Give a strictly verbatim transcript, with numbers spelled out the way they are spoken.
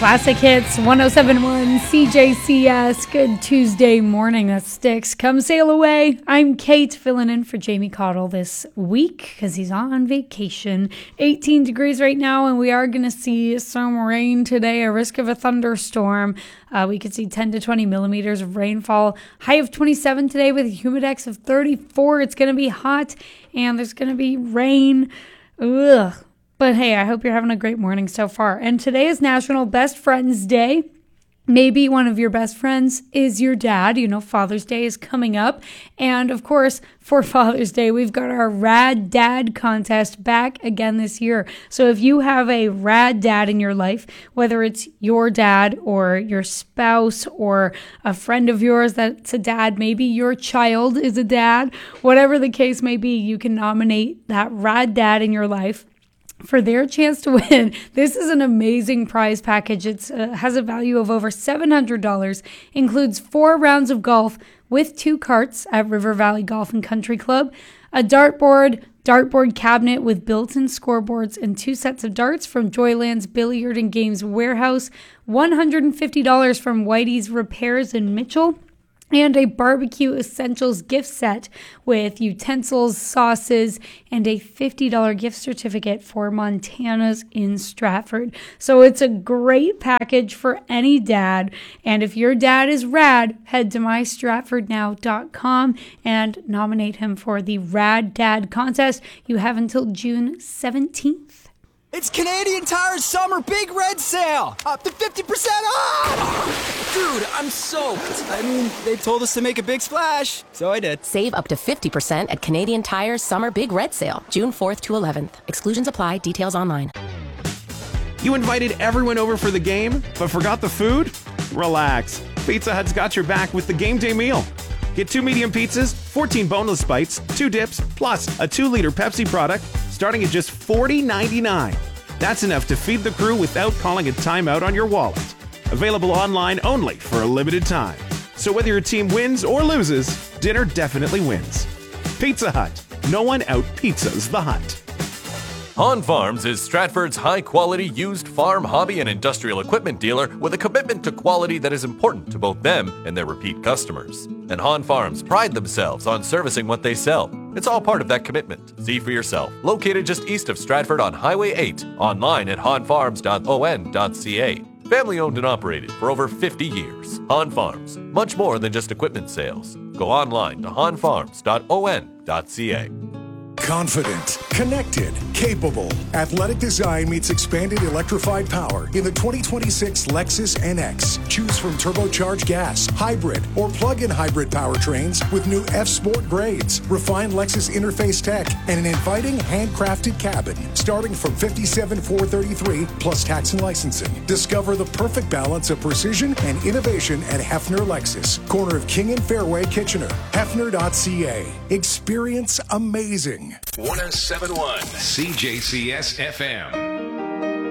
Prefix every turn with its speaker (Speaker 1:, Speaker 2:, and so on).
Speaker 1: Classic Hits, one oh seven point one C J C S. Good Tuesday morning, that sticks. Come sail away. I'm Kate, filling in for Jamie Cottle this week because he's on vacation. eighteen degrees right now, and we are going to see some rain today, a risk of a thunderstorm. Uh, we could see ten to twenty millimeters of rainfall. High of twenty-seven today with a humidex of thirty-four. It's going to be hot, and there's going to be rain. Ugh. But hey, I hope you're having a great morning so far. And today is National Best Friends Day. Maybe one of your best friends is your dad. You know, Father's Day is coming up. And of course, for Father's Day, we've got our Rad Dad contest back again this year. So if you have a rad dad in your life, whether it's your dad or your spouse or a friend of yours that's a dad, maybe your child is a dad, whatever the case may be, you can nominate that rad dad in your life for their chance to win. This is an amazing prize package. It uh, has a value of over seven hundred dollars, includes four rounds of golf with two carts at River Valley Golf and Country Club, a dartboard, dartboard cabinet with built-in scoreboards, and two sets of darts from Joyland's Billiard and Games Warehouse, one hundred fifty dollars from Whitey's Repairs in Mitchell, and a barbecue essentials gift set with utensils, sauces, and a fifty dollars gift certificate for Montana's in Stratford. So it's a great package for any dad. And if your dad is rad, head to my stratford now dot com and nominate him for the Rad Dad contest. You have until June seventeenth.
Speaker 2: It's Canadian Tire's Summer Big Red Sale! Up to fifty percent off! Dude, I'm soaked. I mean, they told us to make a big splash, so I did.
Speaker 3: Save up to fifty percent at Canadian Tire's Summer Big Red Sale, June fourth to eleventh. Exclusions apply. Details online.
Speaker 4: You invited everyone over for the game, but forgot the food? Relax. Pizza Hut's got your back with the game day meal. Get two medium pizzas, fourteen boneless bites, two dips, plus a two liter Pepsi product, starting at just forty ninety-nine. That's enough to feed the crew without calling a timeout on your wallet. Available online only for a limited time. So whether your team wins or loses, dinner definitely wins. Pizza Hut. No one out-pizzas the Hut.
Speaker 5: Han Farms is Stratford's high-quality used farm, hobby, and industrial equipment dealer with a commitment to quality that is important to both them and their repeat customers. And Han Farms pride themselves on servicing what they sell. It's all part of that commitment. See for yourself. Located just east of Stratford on Highway eight. Online at han farms dot o n dot c a. Family owned and operated for over fifty years. Han Farms. Much more than just equipment sales. Go online to han farms dot o n dot c a.
Speaker 6: Confident, connected, capable. Athletic design meets expanded electrified power in the twenty twenty-six Lexus N X. Choose from turbocharged gas, hybrid, or plug-in hybrid powertrains with new F-Sport grades, refined Lexus interface tech, and an inviting handcrafted cabin starting from fifty-seven thousand four hundred thirty-three dollars plus tax and licensing. Discover the perfect balance of precision and innovation at Hefner Lexus, corner of King and Fairway, Kitchener. Hefner dot c a. Experience amazing.
Speaker 7: one oh seven point one C J C S F M.